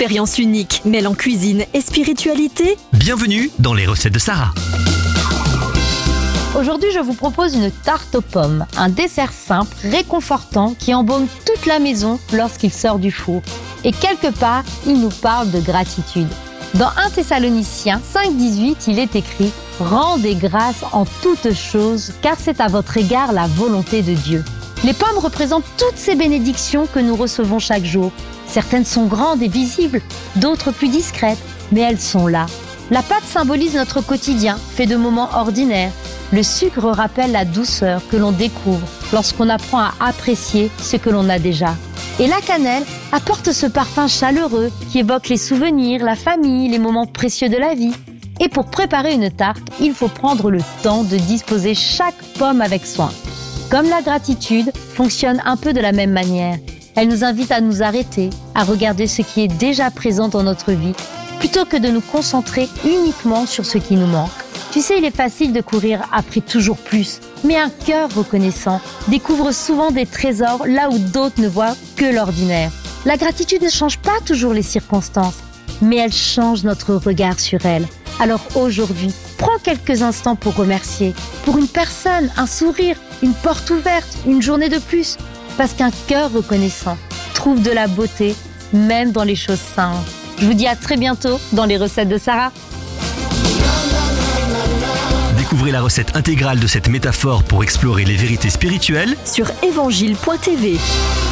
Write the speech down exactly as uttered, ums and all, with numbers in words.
expérience unique mêlant cuisine et spiritualité. Bienvenue dans les recettes de Sarah. Aujourd'hui, je vous propose une tarte aux pommes, un dessert simple, réconfortant, qui embaume toute la maison lorsqu'il sort du four. Et quelque part, il nous parle de gratitude. Dans un Thessaloniciens cinq dix-huit, il est écrit « Rendez grâce en toutes choses, car c'est à votre égard la volonté de Dieu ». Les pommes représentent toutes ces bénédictions que nous recevons chaque jour. Certaines sont grandes et visibles, d'autres plus discrètes, mais elles sont là. La pâte symbolise notre quotidien, fait de moments ordinaires. Le sucre rappelle la douceur que l'on découvre lorsqu'on apprend à apprécier ce que l'on a déjà. Et la cannelle apporte ce parfum chaleureux qui évoque les souvenirs, la famille, les moments précieux de la vie. Et pour préparer une tarte, il faut prendre le temps de disposer chaque pomme avec soin. Comme la gratitude fonctionne un peu de la même manière. Elle nous invite à nous arrêter, à regarder ce qui est déjà présent dans notre vie, plutôt que de nous concentrer uniquement sur ce qui nous manque. Tu sais, il est facile de courir après toujours plus, mais un cœur reconnaissant découvre souvent des trésors là où d'autres ne voient que l'ordinaire. La gratitude ne change pas toujours les circonstances, mais elle change notre regard sur elle. Alors aujourd'hui, prends quelques instants pour remercier. Pour une personne, un sourire, une porte ouverte, une journée de plus. Parce qu'un cœur reconnaissant trouve de la beauté, même dans les choses simples. Je vous dis à très bientôt dans les recettes de Sarah. Découvrez la recette intégrale de cette métaphore pour explorer les vérités spirituelles sur évangile point t v.